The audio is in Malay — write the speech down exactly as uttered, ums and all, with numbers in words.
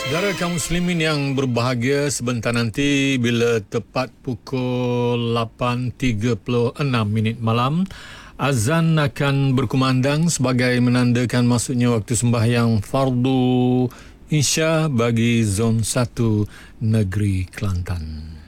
Saudara kaum muslimin yang berbahagia, sebentar nanti bila tepat pukul lapan tiga puluh enam minit malam, azan akan berkumandang sebagai menandakan masuknya waktu sembahyang fardu Isya bagi zon satu negeri Kelantan.